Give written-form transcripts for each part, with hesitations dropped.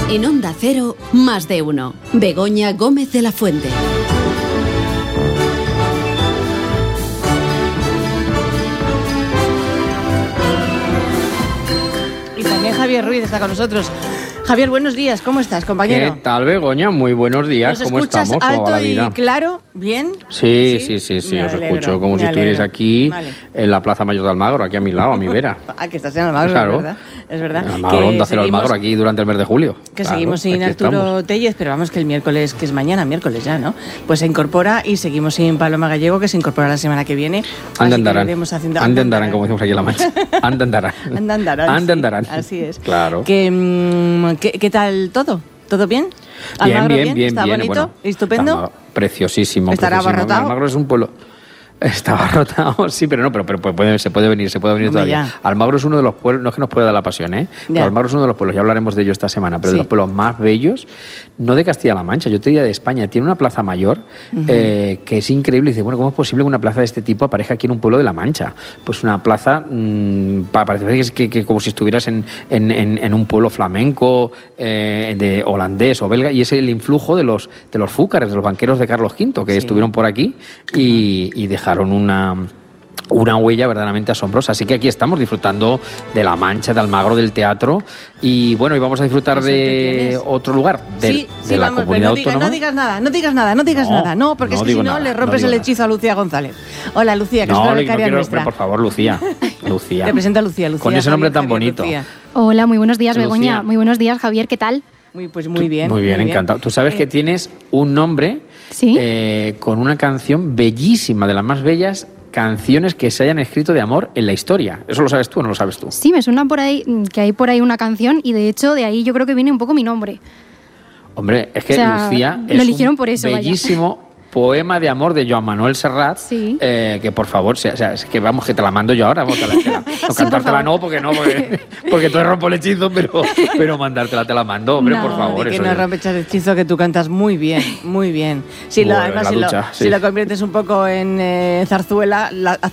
En Onda Cero, Más de Uno. Begoña Gómez de la Fuente. Y también Javier Ruiz está con nosotros. Javier, buenos días, ¿cómo estás, compañero? ¿Qué tal, Begoña? Muy buenos días, ¿cómo estamos? ¿Nos escuchas ¿Cómo va la alto vida? y claro? ¿Bien? Sí, Me os alegro, escucho como me si estuvierais alegro. aquí Vale. en la Plaza Mayor de Almagro, aquí a mi lado, a mi vera. Ah, que estás en Almagro, Claro. es verdad. En Almagro, Onda Cero Almagro, aquí durante el mes de julio. Que Claro, seguimos sin aquí Arturo estamos. Tellez, pero vamos que el miércoles, que es mañana, miércoles ya, ¿no? Pues se incorpora y seguimos sin Paloma Gallego, que se incorpora la semana que viene. Andandarán, Andandarán, como decimos aquí en La Mancha. Andandarán. Andandarán. Así es. Claro. ¿Qué tal todo? ¿Todo bien? ¿Almagro bien? ¿Está bonito? Bueno, ¿Estupendo? está preciosísimo. ¿Estará preciosísimo. abarrotado? Almagro es un pueblo... Está abarrotado, sí, pero se puede venir Hombre, todavía. ya. Almagro es uno de los pueblos, no es que nos pueda dar la pasión, pero Almagro es uno de los pueblos, ya hablaremos de ello esta semana, pero Sí. de los pueblos más bellos, no de Castilla-La Mancha, yo te diría de España. Tiene una plaza mayor que es increíble. Y dice, bueno, ¿cómo es posible que una plaza de este tipo aparezca aquí en un pueblo de La Mancha? Pues una plaza, parece que como si estuvieras en un pueblo flamenco, de holandés o belga, y es el influjo de los fúcares, de los banqueros de Carlos V, que estuvieron por aquí y dejaron una huella verdaderamente asombrosa. Así que aquí estamos disfrutando de La Mancha, de Almagro, del teatro, y bueno, y vamos a disfrutar de otro lugar, de la vamos, comunidad pero autónoma. No digas nada, porque es que si no le rompes el hechizo a Lucía González. Hola, Lucía, que es una becaria nuestra. Por favor, Lucía. Te presenta Lucía. Con ese nombre tan Javier, bonito. Lucía. Hola, muy buenos días, Lucía. Begoña. Muy buenos días, Javier, ¿qué tal? Muy bien. Muy bien, encantado. Tú sabes que tienes un nombre ¿Sí? con una canción bellísima, de las más bellas canciones que se hayan escrito de amor en la historia. ¿Eso lo sabes tú o no lo sabes tú? Sí, me suena por ahí que hay por ahí una canción y de hecho de ahí yo creo que viene un poco mi nombre. Hombre, es que O sea, Lucía lo es eligieron un por eso, vaya. bellísimo poema de amor de Joan Manuel Serrat, Sí. que por favor, es que vamos, que te la mando yo ahora. No, cantártela no, porque tú rompo el hechizo, pero mandártela te la mando, hombre, No, por favor. Que eso no es. rompes el hechizo, que tú cantas muy bien. Bueno, Además, en la ducha, si lo conviertes un poco en zarzuela,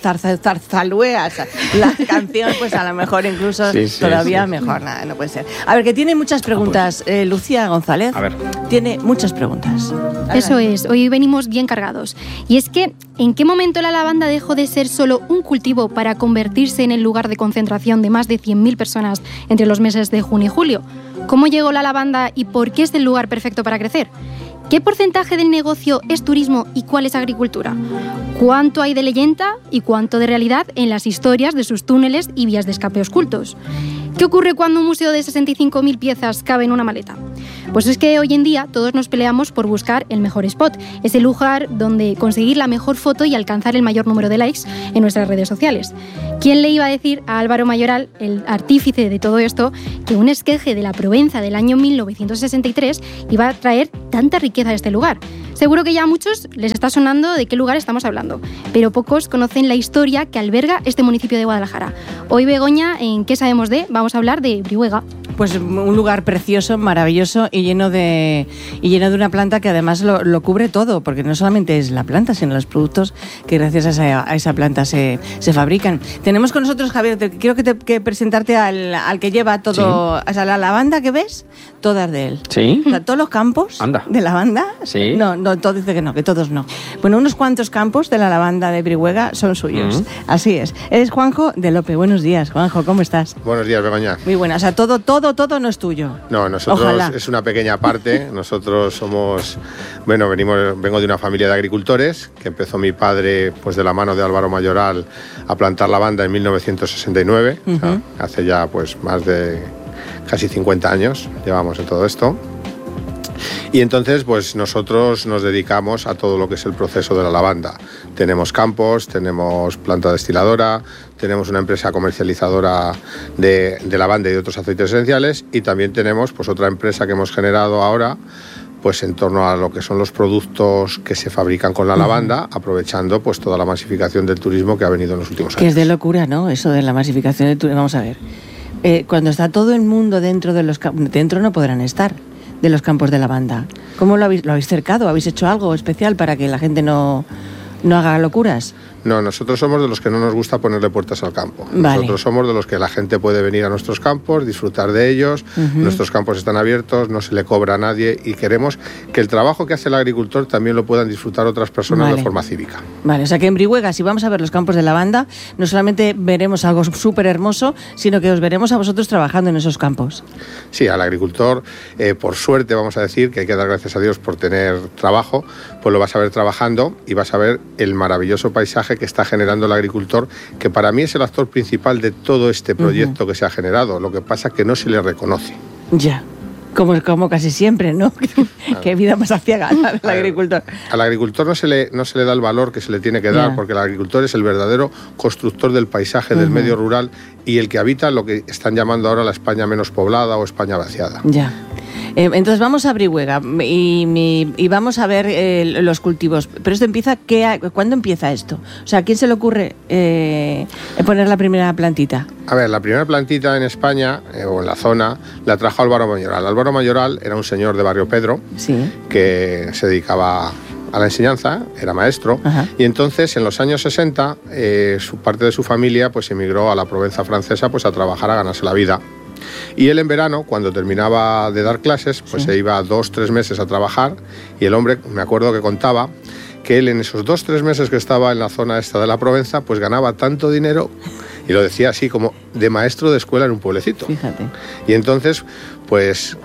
zarzalueas, la canción, pues a lo mejor incluso Sí, todavía sí. mejor. Nada, no puede ser. A ver, que tiene muchas preguntas. Lucía González A ver. tiene muchas preguntas. Eso es, hoy venimos bien cargados. Y es que, ¿en qué momento la lavanda dejó de ser solo un cultivo para convertirse en el lugar de concentración de más de 100.000 personas entre los meses de junio y julio? ¿Cómo llegó la lavanda y por qué es el lugar perfecto para crecer? ¿Qué porcentaje del negocio es turismo y cuál es agricultura? ¿Cuánto hay de leyenda y cuánto de realidad en las historias de sus túneles y vías de escape ocultos? ¿Qué ocurre cuando un museo de 65.000 piezas cabe en una maleta? Pues es que hoy en día todos nos peleamos por buscar el mejor spot, ese lugar donde conseguir la mejor foto y alcanzar el mayor número de likes en nuestras redes sociales. ¿Quién le iba a decir a Álvaro Mayoral, el artífice de todo esto, que un esqueje de la Provenza del año 1963 iba a traer tanta riqueza a este lugar? Seguro que ya a muchos les está sonando de qué lugar estamos hablando, pero pocos conocen la historia que alberga este municipio de Guadalajara. Hoy, Begoña, en ¿Qué sabemos de? Vamos a hablar de Brihuega. Pues un lugar precioso, maravilloso y lleno de una planta que además lo cubre todo, porque no solamente es la planta, sino los productos que gracias a esa planta se fabrican. Tenemos con nosotros, Javier, quiero que presentarte al que lleva todo, o sea, la lavanda que ves, todas de él. ¿Sí? O sea, todos los campos de lavanda. Sí. No, todo dice que todos no. Bueno, unos cuantos campos de la lavanda de Brihuega son suyos. Así es. Eres Juanjo de Lope. Buenos días, Juanjo, ¿cómo estás? Buenos días, Begoña. Muy buena. O sea, todo no es tuyo. No, nosotros Ojalá. es una pequeña parte. Nosotros somos, vengo de una familia de agricultores que empezó mi padre, pues de la mano de Álvaro Mayoral, a plantar lavanda en 1969. O sea, hace ya pues más de casi 50 años llevamos en todo esto. Y entonces, pues nosotros nos dedicamos a todo lo que es el proceso de la lavanda. Tenemos campos, tenemos planta destiladora, tenemos una empresa comercializadora de lavanda y de otros aceites esenciales, y también tenemos pues otra empresa que hemos generado ahora, pues en torno a lo que son los productos que se fabrican con la lavanda, aprovechando pues toda la masificación del turismo que ha venido en los últimos años. Que es de locura, ¿no? Eso de la masificación del turismo. Vamos a ver. Cuando está todo el mundo dentro de los campos, dentro no podrán estar de los campos de lavanda. ¿Cómo lo habéis cercado? ¿Habéis hecho algo especial para que la gente no haga locuras? No, nosotros somos de los que no nos gusta ponerle puertas al campo. Vale. Nosotros somos de los que la gente puede venir a nuestros campos, disfrutar de ellos, nuestros campos están abiertos, no se le cobra a nadie y queremos que el trabajo que hace el agricultor también lo puedan disfrutar otras personas de forma cívica. Vale, o sea que en Brihuega, si vamos a ver los campos de lavanda, no solamente veremos algo súper hermoso, sino que os veremos a vosotros trabajando en esos campos. Sí, al agricultor, por suerte vamos a decir, que hay que dar gracias a Dios por tener trabajo, pues lo vas a ver trabajando y vas a ver el maravilloso paisaje que está generando el agricultor, que para mí es el actor principal de todo este proyecto que se ha generado. Lo que pasa es que no se le reconoce. Ya. Como casi siempre, ¿no? Qué vida más aciaga al agricultor. Al agricultor no se le da el valor que se le tiene que dar, porque el agricultor es el verdadero constructor del paisaje, del medio rural y el que habita lo que están llamando ahora la España menos poblada o España vaciada. Ya. Entonces vamos a Brihuega y vamos a ver los cultivos. Pero esto empieza, ¿cuándo empieza esto? O sea, ¿a quién se le ocurre poner la primera plantita? A ver, la primera plantita en España, o en la zona, la trajo Álvaro Mayoral. Álvaro Mayoral era un señor de Barrio Pedro, que se dedicaba a la enseñanza, era maestro, y entonces en los años 60 parte de su familia pues emigró a la Provenza francesa pues a trabajar, a ganarse la vida. Y él en verano, cuando terminaba de dar clases, pues se iba 2-3 meses a trabajar y el hombre, me acuerdo que contaba que él en esos 2-3 meses que estaba en la zona esta de la Provenza, pues ganaba tanto dinero, y lo decía así como de maestro de escuela en un pueblecito. Fíjate. Y entonces, pues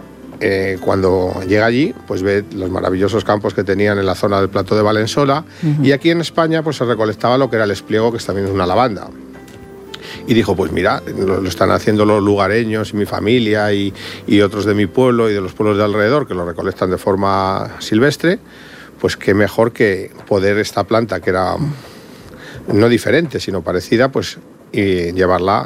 cuando llega allí, pues ve los maravillosos campos que tenían en la zona del Plató de Valensola, y aquí en España pues se recolectaba lo que era el espliego, que también es una lavanda. Y dijo, pues mira, lo están haciendo los lugareños y mi familia y otros de mi pueblo y de los pueblos de alrededor que lo recolectan de forma silvestre, pues qué mejor que poder esta planta, que era no diferente, sino parecida, pues y llevarla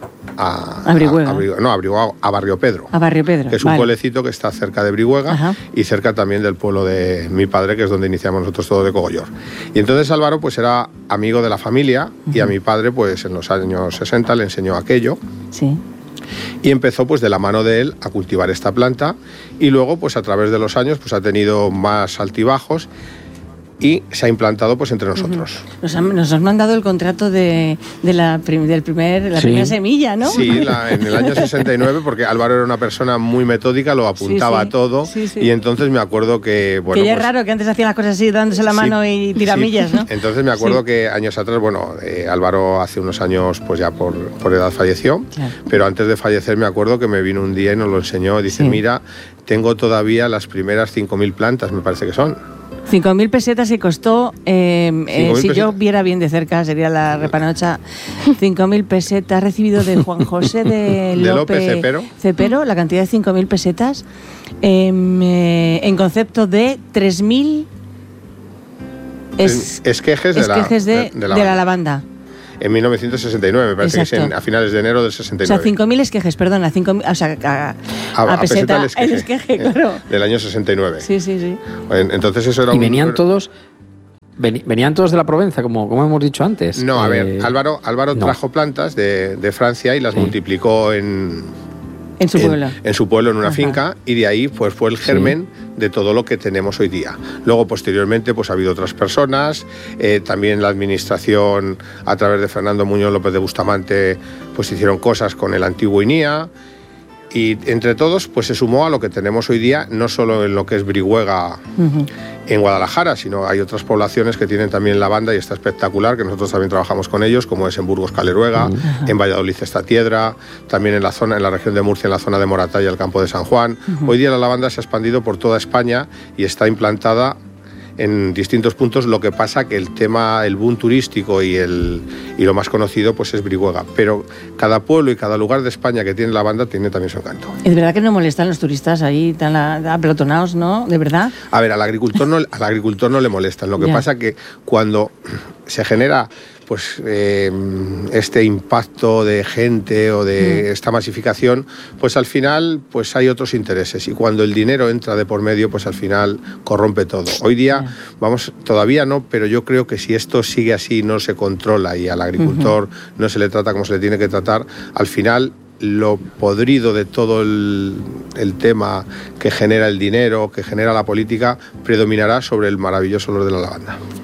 a Brihuega. A Barrio Pedro. A Barrio Pedro, que es un pueblecito que está cerca de Brihuega y cerca también del pueblo de mi padre, que es donde iniciamos nosotros todo, de Cogollor. Y entonces Álvaro pues era amigo de la familia y a mi padre pues en los años 60 le enseñó aquello. Sí. Y empezó pues de la mano de él a cultivar esta planta y luego pues a través de los años pues ha tenido más altibajos y se ha implantado pues entre nosotros. Nos han mandado el contrato de la primera semilla, ¿no? Sí, en el año 69, porque Álvaro era una persona muy metódica, lo apuntaba todo, y entonces me acuerdo que... Bueno, que ya pues, es raro que antes hacían las cosas así, dándose la mano y tiramillas, ¿no? Entonces me acuerdo que años atrás, Álvaro hace unos años pues ya por edad falleció, pero antes de fallecer me acuerdo que me vino un día y nos lo enseñó, dice, mira, tengo todavía las primeras 5.000 plantas, me parece que son. 5.000 pesetas y costó, si yo viera bien de cerca, sería la repanocha, 5.000 pesetas, recibido de Juan José de López Cepero, la cantidad de 5.000 pesetas, en concepto de 3.000 esquejes de la lavanda. En 1969, me parece. Exacto. Que es a finales de enero del 69. O sea, 5.000 esquejes, perdona, 5.000, o sea, a peseta el esqueje, claro. Del año 69. Sí. Entonces eso era ¿Y venían todos de la Provenza, como hemos dicho antes? No, a ver, Álvaro trajo plantas de Francia y las multiplicó en su pueblo. En su pueblo, en una finca, y de ahí pues fue el germen de todo lo que tenemos hoy día. Luego, posteriormente, pues ha habido otras personas, también la administración, a través de Fernando Muñoz López de Bustamante, pues hicieron cosas con el antiguo INIA, y entre todos pues se sumó a lo que tenemos hoy día, no solo en lo que es Brihuega, en Guadalajara, sino hay otras poblaciones que tienen también lavanda y está espectacular, que nosotros también trabajamos con ellos, como es en Burgos Caleruega, en Valladolid Estatiedra, también en la región de Murcia, en la zona de Moratalla, el campo de San Juan. Hoy día la lavanda se ha expandido por toda España y está implantada en distintos puntos. Lo que pasa que el boom turístico y lo más conocido pues es Brihuega, pero cada pueblo y cada lugar de España que tiene lavanda tiene también su encanto. ¿Es verdad que no molestan los turistas ahí tan apelotonados, no? ¿De verdad? A ver, al agricultor no le molestan. Lo que pasa que cuando se genera pues este impacto de gente o de esta masificación, pues al final pues hay otros intereses, y cuando el dinero entra de por medio, pues al final corrompe todo. Hoy día, todavía no, pero yo creo que si esto sigue así, no se controla y al agricultor no se le trata como se le tiene que tratar, al final lo podrido de todo el tema que genera el dinero, que genera la política, predominará sobre el maravilloso olor de la lavanda.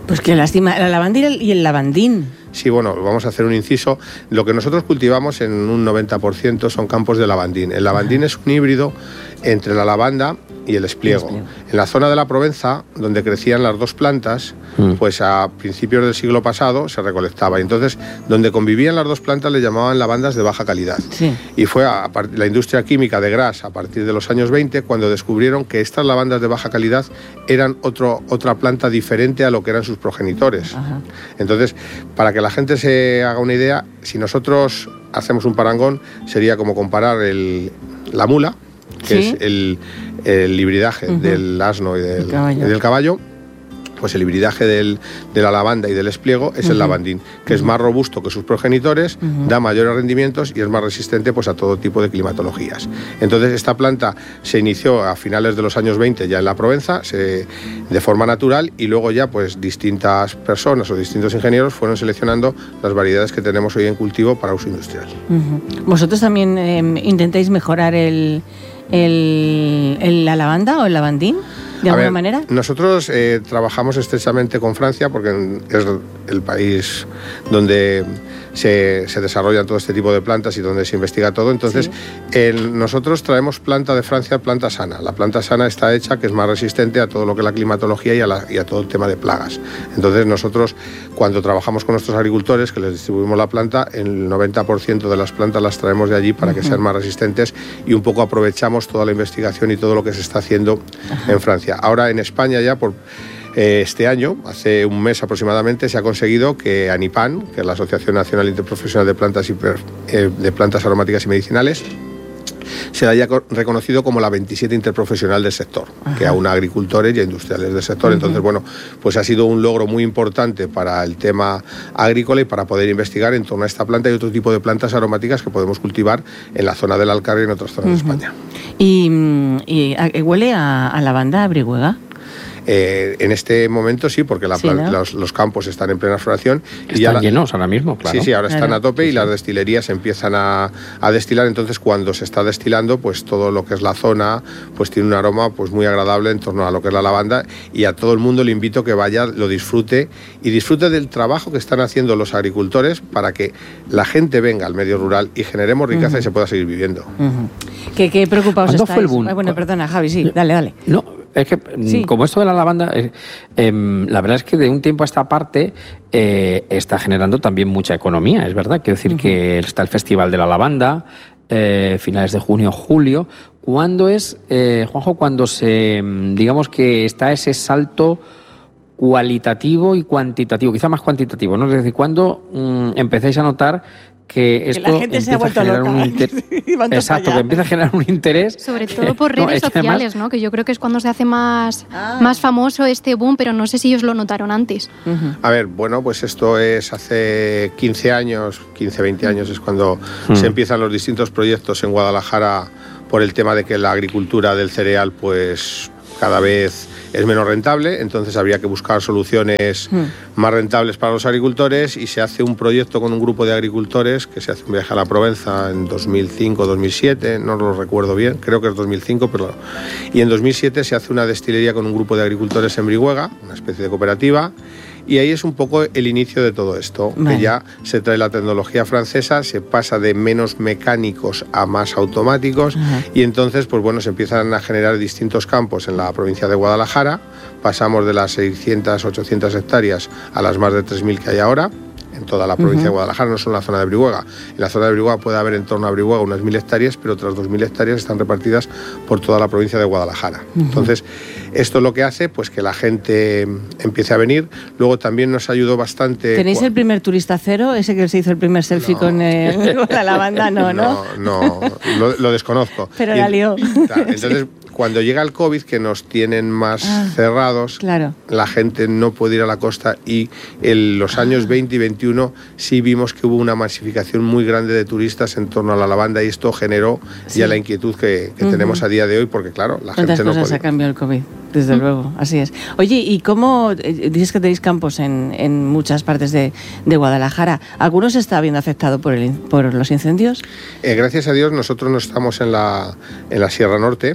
Pues qué lástima, la lavanda y el lavandín. Sí, bueno, vamos a hacer un inciso. Lo que nosotros cultivamos en un 90% son campos de lavandín. El lavandín es un híbrido entre la lavanda y el espliego. En la zona de la Provenza, donde crecían las dos plantas, pues a principios del siglo pasado se recolectaba. Y entonces, donde convivían las dos plantas le llamaban lavandas de baja calidad. Sí. Y fue la industria química de Gras, a partir de los años 20, cuando descubrieron que estas lavandas de baja calidad eran otra planta diferente a lo que eran sus progenitores. Ajá. Entonces, para que la gente se haga una idea, si nosotros hacemos un parangón, sería como comparar la mula, que ¿sí? es el hibridaje del asno y del caballo, pues el hibridaje de la lavanda y del espliego es el lavandín, que es más robusto que sus progenitores, da mayores rendimientos y es más resistente pues a todo tipo de climatologías. Entonces esta planta se inició a finales de los años 20 ya en la Provenza, de forma natural, y luego ya pues distintas personas o distintos ingenieros fueron seleccionando las variedades que tenemos hoy en cultivo para uso industrial. ¿Vosotros también intentáis mejorar la lavanda o el lavandín? ¿De alguna manera? Nosotros trabajamos estrechamente con Francia porque es el país donde se desarrollan todo este tipo de plantas y donde se investiga todo. Entonces, nosotros traemos planta de Francia, planta sana. La planta sana está hecha, que es más resistente a todo lo que es la climatología y a todo el tema de plagas. Entonces, nosotros, cuando trabajamos con nuestros agricultores, que les distribuimos la planta, el 90% de las plantas las traemos de allí para que sean más resistentes y un poco aprovechamos toda la investigación y todo lo que se está haciendo en Francia. Ahora en España ya este año, hace un mes aproximadamente, se ha conseguido que ANIPAN, que es la Asociación Nacional Interprofesional de Plantas Aromáticas y Medicinales, se la haya reconocido como la 27 interprofesional del sector, que aúna a agricultores y a industriales del sector. Entonces, bueno, pues ha sido un logro muy importante para el tema agrícola y para poder investigar en torno a esta planta y otro tipo de plantas aromáticas que podemos cultivar en la zona del Alcarria y en otras zonas de España. ¿Y huele a lavanda, a brihuega? En este momento sí, porque los campos están en plena floración. Están llenos ahora mismo, claro. Sí, ahora están a tope y las destilerías empiezan a destilar. Entonces, cuando se está destilando, pues todo lo que es la zona pues tiene un aroma pues muy agradable en torno a lo que es la lavanda, y a todo el mundo le invito que vaya, lo disfrute y disfrute del trabajo que están haciendo los agricultores para que la gente venga al medio rural y generemos riqueza y se pueda seguir viviendo. ¿Qué preocupados estáis? Fue el boom? Bueno, perdona, Javi, sí, dale. No, es que como esto de la lavanda, la verdad es que de un tiempo a esta parte está generando también mucha economía, es verdad. Quiero decir que está el Festival de la Lavanda, finales de junio, julio. ¿Cuándo es, Juanjo, cuando digamos que está ese salto cualitativo y cuantitativo, quizá más cuantitativo, ¿no? Es decir, ¿cuándo empezáis a notar que esto la gente se ha vuelto loca? Exacto, que empieza a generar un interés. Sobre todo por redes sociales, ¿no? Que yo creo que es cuando se hace más famoso este boom, pero no sé si ellos lo notaron antes. A ver, bueno, pues esto es hace 15 años, 15, 20 años es cuando se empiezan los distintos proyectos en Guadalajara por el tema de que la agricultura del cereal pues cada vez es menos rentable, entonces habría que buscar soluciones más rentables para los agricultores, y se hace un proyecto con un grupo de agricultores que se hace un viaje a la Provenza en 2005, 2007, no lo recuerdo bien, creo que es 2005, y en 2007 se hace una destilería con un grupo de agricultores en Brihuega, una especie de cooperativa. Y ahí es un poco el inicio de todo esto, que ya se trae la tecnología francesa, se pasa de menos mecánicos a más automáticos, y entonces pues bueno, se empiezan a generar distintos campos en la provincia de Guadalajara. Pasamos de las 600, 800 hectáreas a las más de 3.000 que hay ahora en toda la provincia de Guadalajara, no solo en la zona de Brihuega. En la zona de Brihuega puede haber en torno a Brihuega unas 1.000 hectáreas, pero otras 2.000 hectáreas están repartidas por toda la provincia de Guadalajara. Entonces, esto es lo que hace pues que la gente empiece a venir. Luego también nos ayudó bastante... ¿Tenéis el primer turista cero? ¿Ese que se hizo el primer selfie con la lavanda? No, lo desconozco. Pero la lió. Entonces... Cuando llega el COVID, que nos tienen más cerrados, la gente no puede ir a la costa, y en los años 20 y 21 sí vimos que hubo una masificación muy grande de turistas en torno a la lavanda, y esto generó ya la inquietud que tenemos a día de hoy, porque claro, la gente no puede. ¿Cuántas cosas ha cambiado el COVID? desde luego, así es. Oye, ¿y cómo dices que tenéis campos en muchas partes de Guadalajara? ¿Alguno se está viendo afectado por los incendios? Gracias a Dios nosotros no estamos en la Sierra Norte.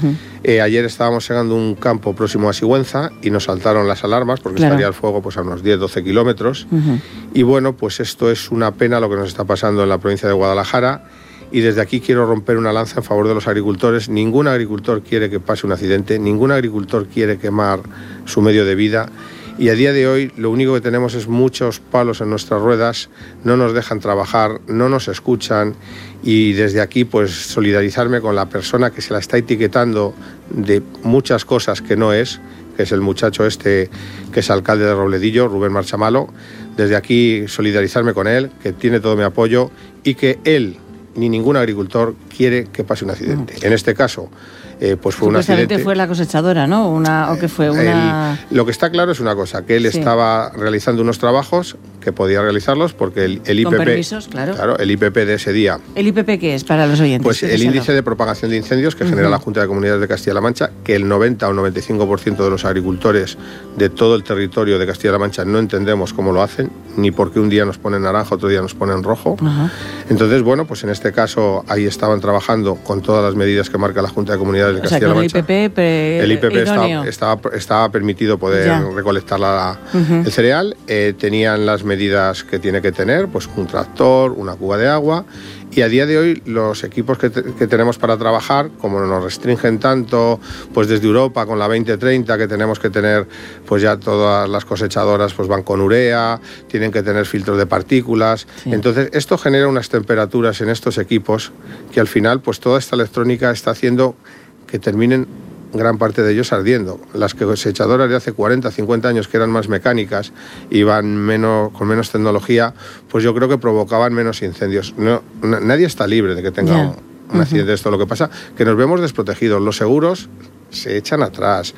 Ayer estábamos segando un campo próximo a Sigüenza y nos saltaron las alarmas porque estaría el fuego pues a unos 10-12 kilómetros. Y bueno, pues esto es una pena lo que nos está pasando en la provincia de Guadalajara. Y desde aquí quiero romper una lanza en favor de los agricultores. Ningún agricultor quiere que pase un accidente, ningún agricultor quiere quemar su medio de vida. Y a día de hoy lo único que tenemos es muchos palos en nuestras ruedas, no nos dejan trabajar, no nos escuchan. Y desde aquí pues solidarizarme con la persona que se la está etiquetando de muchas cosas que no es, que es el muchacho este que es alcalde de Robledillo, Rubén Marchamalo. Desde aquí solidarizarme con él, que tiene todo mi apoyo y que él ni ningún agricultor quiere que pase un accidente. En este caso, pues fue un accidente. Fue la cosechadora, ¿no? ¿O qué fue? Lo que está claro es una cosa, que él estaba realizando unos trabajos que podía realizarlos porque el IPP... Con permisos, claro. Claro, el IPP de ese día... ¿El IPP qué es para los oyentes? Pues el índice de propagación de incendios que genera la Junta de Comunidades de Castilla-La Mancha, que el 90 o 95% de los agricultores de todo el territorio de Castilla-La Mancha no entendemos cómo lo hacen, ni por qué un día nos ponen naranja, otro día nos ponen rojo. Entonces, bueno, pues en este caso ahí estaban trabajando con todas las medidas que marca la Junta de Comunidades de Castilla-La Mancha. El IPP estaba permitido poder recolectar el cereal, tenían las medidas que tiene que tener, pues un tractor, una cuba de agua, y a día de hoy los equipos que tenemos para trabajar, como nos restringen tanto, pues desde Europa con la 2030 que tenemos que tener, pues ya todas las cosechadoras pues van con urea, tienen que tener filtros de partículas, entonces esto genera unas temperaturas en estos equipos que al final pues toda esta electrónica está haciendo que terminen gran parte de ellos ardiendo. Las cosechadoras de hace 40, 50 años que eran más mecánicas y con menos tecnología, pues yo creo que provocaban menos incendios. Nadie está libre de que tenga un accidente de esto. Lo que pasa que nos vemos desprotegidos. Los seguros se echan atrás.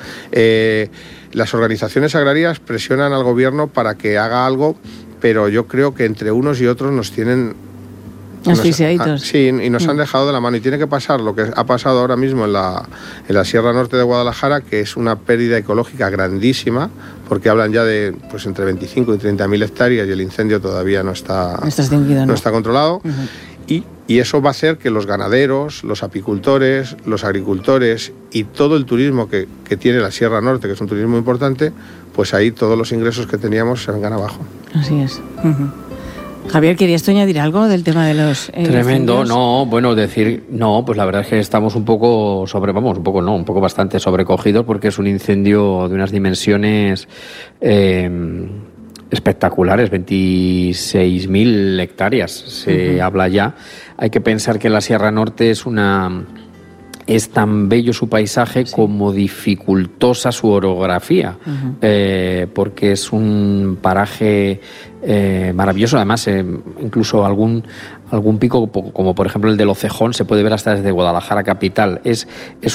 Las organizaciones agrarias presionan al gobierno para que haga algo, pero yo creo que entre unos y otros nos tienen... asfixiaditos. Sí, y nos han dejado de la mano. Y tiene que pasar lo que ha pasado ahora mismo en la Sierra Norte de Guadalajara, que es una pérdida ecológica grandísima, porque hablan ya de pues entre 25 y 30.000 hectáreas y el incendio todavía no está controlado. Y eso va a hacer que los ganaderos, los apicultores, los agricultores y todo el turismo que tiene la Sierra Norte, que es un turismo importante, pues ahí todos los ingresos que teníamos se vengan abajo. Así es. Javier, ¿querías tú añadir algo del tema de los Tremendo, incendios? no, bueno, pues la verdad es que estamos un poco bastante sobrecogidos porque es un incendio de unas dimensiones espectaculares, 26.000 hectáreas se habla ya. Hay que pensar que la Sierra Norte es tan bello su paisaje como dificultosa su orografía, porque es un paraje maravilloso. Además, incluso algún pico, como por ejemplo el del Ocejón, se puede ver hasta desde Guadalajara capital. Es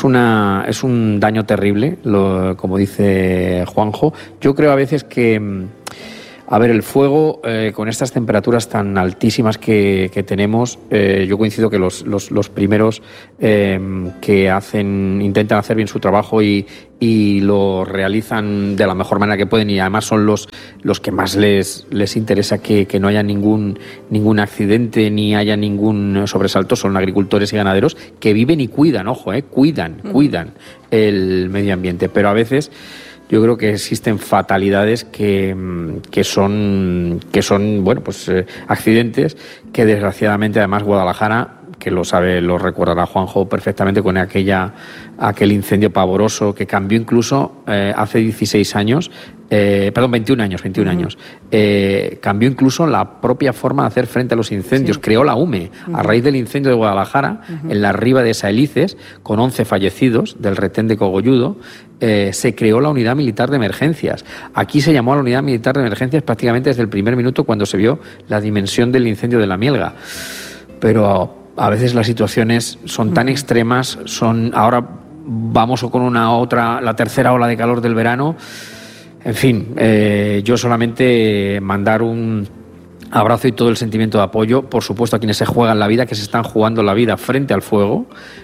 un daño terrible, como dice Juanjo. Yo creo a veces que... A ver, el fuego, con estas temperaturas tan altísimas que tenemos, yo coincido que los primeros que intentan hacer bien su trabajo y lo realizan de la mejor manera que pueden, y además son los que más les interesa que no haya ningún accidente ni haya ningún sobresalto, son agricultores y ganaderos que viven y cuidan, cuidan el medio ambiente, pero a veces... Yo creo que existen fatalidades que son bueno, pues accidentes que desgraciadamente además Guadalajara, que lo recordará Juanjo perfectamente con aquel incendio pavoroso que cambió incluso hace 16 años, 21 años, cambió incluso la propia forma de hacer frente a los incendios, creó la UME, a raíz del incendio de Guadalajara, en la riba de Saelices, con 11 fallecidos del retén de Cogolludo, se creó la unidad militar de emergencias. Aquí se llamó a la unidad militar de emergencias prácticamente desde el primer minuto cuando se vio la dimensión del incendio de la Mielga. Pero a veces las situaciones son tan extremas, ahora vamos con la tercera ola de calor del verano. En fin, yo solamente mandar un abrazo y todo el sentimiento de apoyo, por supuesto, a quienes se juegan la vida, que se están jugando la vida frente al fuego,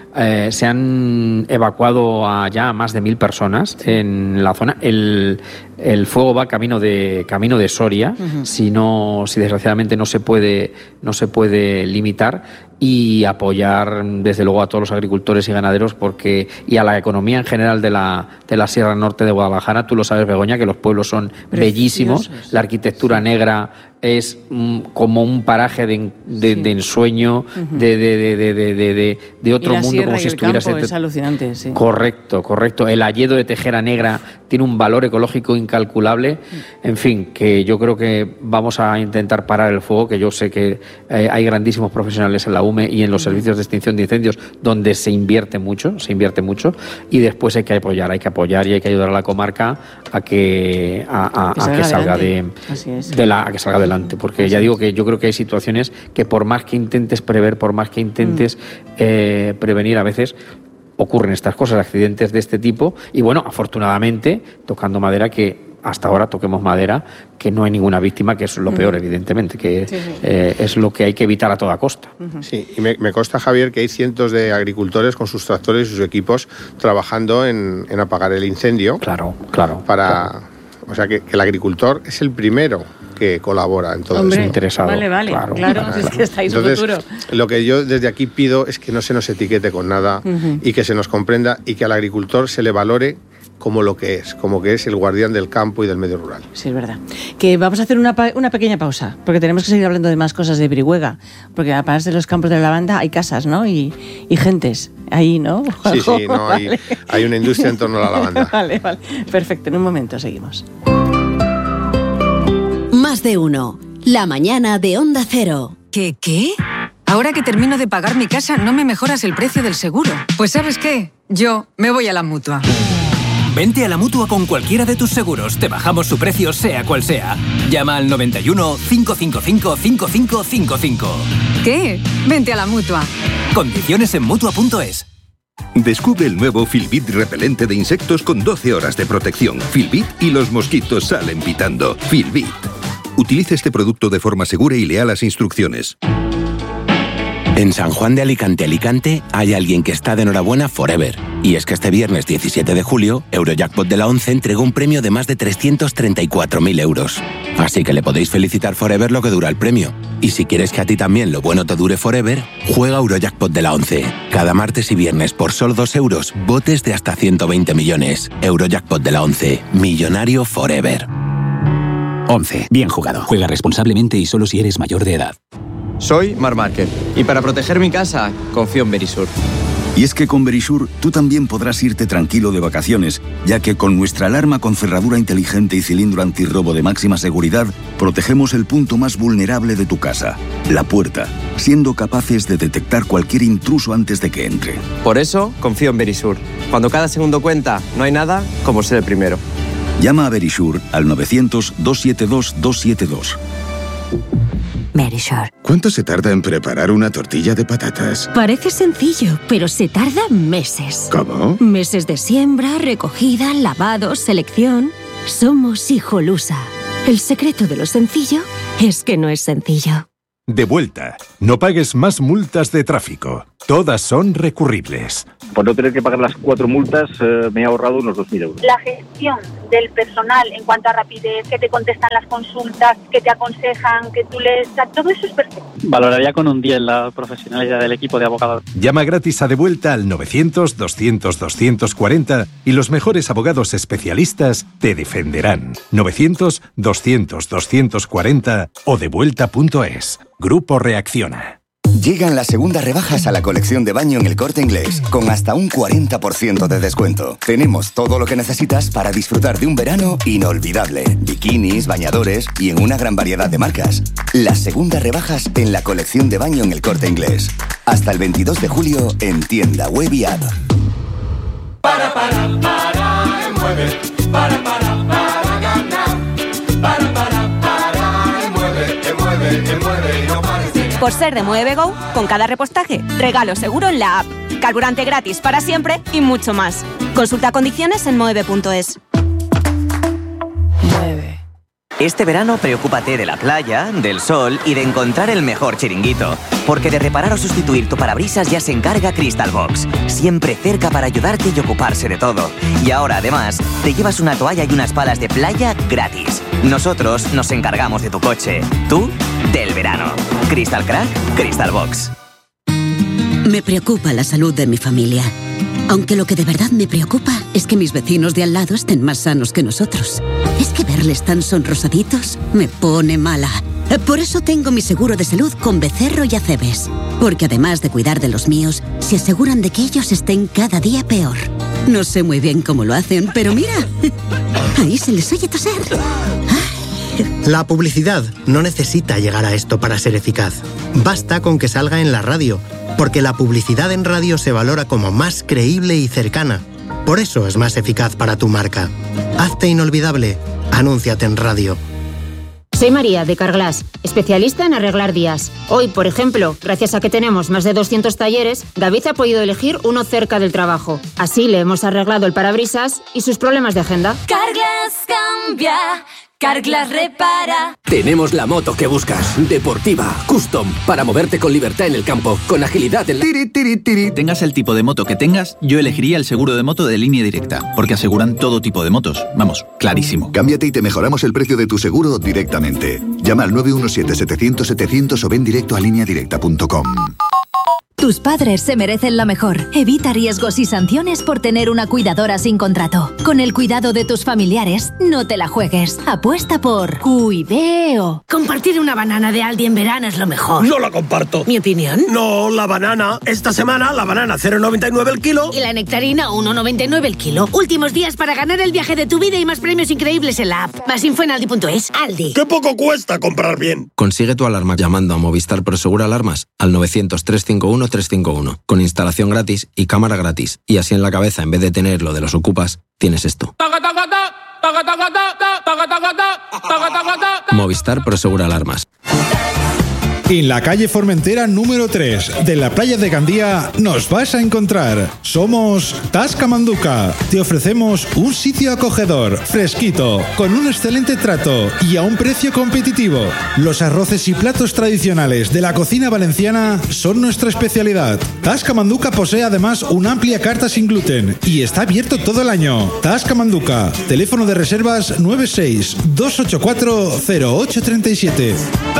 se han evacuado ya a más de 1.000 personas en la zona. El fuego va camino de Soria, si desgraciadamente no se puede limitar, y apoyar desde luego a todos los agricultores y ganaderos y a la economía en general de la Sierra Norte de Guadalajara. Tú lo sabes, Begoña, que los pueblos son bellísimos, la arquitectura negra es como un paraje de ensueño, de otro mundo, como si estuvieras es alucinante, sí. Correcto. El hayedo de Tejera Negra tiene un valor ecológico incalculable. En fin, que yo creo que vamos a intentar parar el fuego, que yo sé que hay grandísimos profesionales en la UME y en los servicios de extinción de incendios, donde se invierte mucho, y después hay que apoyar y hay que ayudar a la comarca a que salga adelante, porque ya digo que yo creo que hay situaciones que por más que intentes prever, por más que intentes prevenir, a veces ocurren estas cosas, accidentes de este tipo, y bueno, afortunadamente, tocando madera, que hasta ahora toquemos madera, que no hay ninguna víctima, que es lo peor, evidentemente, que es lo que hay que evitar a toda costa. Sí, y me consta, Javier, que hay cientos de agricultores con sus tractores y sus equipos trabajando en apagar el incendio. Claro. O sea, que el agricultor es el primero que colabora en todo esto. Interesado. Vale, claro, es que estáis Entonces, futuro. Lo que yo desde aquí pido es que no se nos etiquete con nada y que se nos comprenda y que al agricultor se le valore como que es el guardián del campo y del medio rural. Sí, es verdad. Que vamos a hacer una pequeña pausa, porque tenemos que seguir hablando de más cosas de Brihuega, porque aparte de los campos de la lavanda hay casas, ¿no? Y gentes ahí, ¿no? Sí, no, vale. hay una industria en torno a la lavanda. Vale. Perfecto, en un momento seguimos. Más de uno. La mañana de Onda Cero. ¿Qué? Ahora que termino de pagar mi casa, ¿no me mejoras el precio del seguro? Pues ¿sabes qué? Yo me voy a la Mutua. Vente a la Mutua con cualquiera de tus seguros. Te bajamos su precio, sea cual sea. Llama al 91 555 5555. ¿Qué? Vente a la Mutua. Condiciones en Mutua.es. Descubre el nuevo Filbit repelente de insectos con 12 horas de protección. Filbit y los mosquitos salen pitando. Filbit. Utilice este producto de forma segura y lea las instrucciones. En San Juan de Alicante, hay alguien que está de enhorabuena forever. Y es que este viernes 17 de julio, Eurojackpot de la 11 entregó un premio de más de 334.000 euros. Así que le podéis felicitar forever lo que dura el premio. Y si quieres que a ti también lo bueno te dure forever, juega Eurojackpot de la 11. Cada martes y viernes por solo 2 euros, botes de hasta 120 millones. Eurojackpot de la 11. Millonario forever. 11. Bien jugado. Juega responsablemente y solo si eres mayor de edad. Soy Marc Márquez y para proteger mi casa confío en Verisur. Y es que con Verisur tú también podrás irte tranquilo de vacaciones, ya que con nuestra alarma con cerradura inteligente y cilindro antirrobo de máxima seguridad, protegemos el punto más vulnerable de tu casa, la puerta, siendo capaces de detectar cualquier intruso antes de que entre. Por eso confío en Verisur. Cuando cada segundo cuenta, no hay nada como ser el primero. Llama a Verisur al 900-272-272. Verisur. ¿Cuánto se tarda en preparar una tortilla de patatas? Parece sencillo, pero se tarda meses. ¿Cómo? Meses de siembra, recogida, lavado, selección. Somos Hijolusa. El secreto de lo sencillo es que no es sencillo. De vuelta. No pagues más multas de tráfico. Todas son recurribles. Por no tener que pagar las 4 multas, me he ahorrado unos 2.000 euros. La gestión del personal en cuanto a rapidez, que te contestan las consultas, que te aconsejan, que tú lees, todo eso es perfecto. Valoraría con un 10 la profesionalidad del equipo de abogados. Llama gratis a De Vuelta al 900-200-240 y los mejores abogados especialistas te defenderán. 900-200-240 o devuelta.es. Grupo Reacciona. Llegan las segundas rebajas a la colección de baño en El Corte Inglés, con hasta un 40% de descuento. Tenemos todo lo que necesitas para disfrutar de un verano inolvidable. Bikinis, bañadores y en una gran variedad de marcas. Las segundas rebajas en la colección de baño en El Corte Inglés. Hasta el 22 de julio en tienda web y app. Mueve. Para ganar. Mueve y no pares de ganar. Por ser de Mueve Go, con cada repostaje, regalo seguro en la app, carburante gratis para siempre y mucho más. Consulta condiciones en moeve.es. Este verano preocúpate de la playa, del sol y de encontrar el mejor chiringuito. Porque de reparar o sustituir tu parabrisas ya se encarga Crystal Box. Siempre cerca para ayudarte y ocuparse de todo. Y ahora, además, te llevas una toalla y unas palas de playa gratis. Nosotros nos encargamos de tu coche. Tú, del verano. Crystal Crack, Crystal Box. Me preocupa la salud de mi familia. Aunque lo que de verdad me preocupa es que mis vecinos de al lado estén más sanos que nosotros. Es que verles tan sonrosaditos me pone mala. Por eso tengo mi seguro de salud con Becerro y Acebes. Porque además de cuidar de los míos, se aseguran de que ellos estén cada día peor. No sé muy bien cómo lo hacen, pero mira, ahí se les oye toser. La publicidad no necesita llegar a esto para ser eficaz. Basta con que salga en la radio, porque la publicidad en radio se valora como más creíble y cercana. Por eso es más eficaz para tu marca. Hazte inolvidable. Anúnciate en radio. Soy María, de Carglass, especialista en arreglar días. Hoy, por ejemplo, gracias a que tenemos más de 200 talleres, David ha podido elegir uno cerca del trabajo. Así le hemos arreglado el parabrisas y sus problemas de agenda. Carglass cambia, Carglass repara. Tenemos la moto que buscas, deportiva, custom, para moverte con libertad en el campo, con agilidad en la... Tengas el tipo de moto que tengas, yo elegiría el seguro de moto de Línea Directa, porque aseguran todo tipo de motos. Vamos, clarísimo. Cámbiate y te mejoramos el precio de tu seguro directamente. Llama al 917-700-700 o ven directo a lineadirecta.com. Tus padres se merecen lo mejor. Evita riesgos y sanciones por tener una cuidadora sin contrato. Con el cuidado de tus familiares, no te la juegues. Apuesta por Cuideo. Compartir una banana de Aldi en verano es lo mejor. No la comparto. ¿Mi opinión? No, la banana. Esta semana la banana 0,99 el kilo. Y la nectarina 1,99 el kilo. Últimos días para ganar el viaje de tu vida y más premios increíbles en la app. Más info en aldi.es. Aldi. ¡Qué poco cuesta comprar bien! Consigue tu alarma llamando a Movistar Prosegur Alarmas al 900-351-351, con instalación gratis y cámara gratis. Y así en la cabeza, en vez de tener lo de los ocupas, tienes esto. Movistar Prosegur Alarmas. En la calle Formentera número 3 de la playa de Gandía nos vas a encontrar. Somos Tasca Manduca. Te ofrecemos un sitio acogedor, fresquito, con un excelente trato y a un precio competitivo. Los arroces y platos tradicionales de la cocina valenciana son nuestra especialidad. Tasca Manduca posee además una amplia carta sin gluten y está abierto todo el año. Tasca Manduca. Teléfono de reservas 96-284-0837.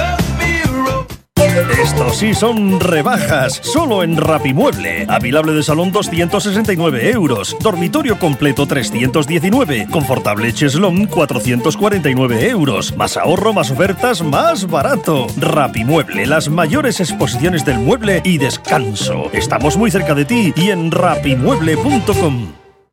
Estos sí son rebajas, solo en Rapimueble. Avilable de salón 269 euros, dormitorio completo 319, confortable cheslón 449 euros. Más ahorro, más ofertas, más barato. Rapimueble, las mayores exposiciones del mueble y descanso. Estamos muy cerca de ti y en rapimueble.com.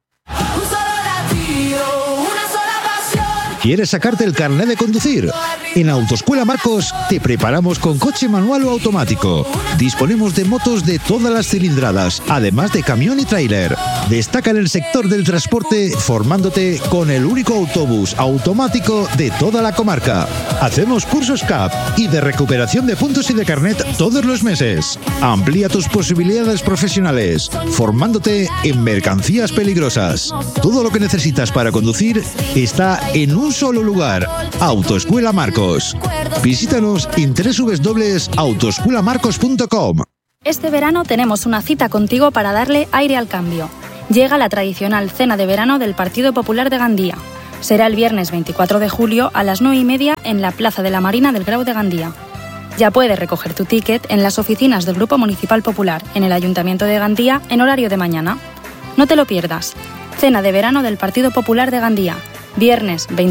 ¿Quieres sacarte el carnet de conducir? En Autoescuela Marcos te preparamos con coche manual o automático. Disponemos de motos de todas las cilindradas, además de camión y tráiler. Destaca en el sector del transporte formándote con el único autobús automático de toda la comarca. Hacemos cursos CAP y de recuperación de puntos y de carnet todos los meses. Amplía tus posibilidades profesionales, formándote en mercancías peligrosas. Todo lo que necesitas para conducir está en un solo lugar. Autoescuela Marcos. Visítanos en www.autoescuelamarcos.com. Este verano tenemos una cita contigo para darle aire al cambio. Llega la tradicional cena de verano del Partido Popular de Gandía. Será el viernes 24 de julio a las 9:30 en la Plaza de la Marina del Grau de Gandía. Ya puedes recoger tu ticket en las oficinas del Grupo Municipal Popular en el Ayuntamiento de Gandía en horario de mañana. No te lo pierdas. Cena de verano del Partido Popular de Gandía. Viernes 24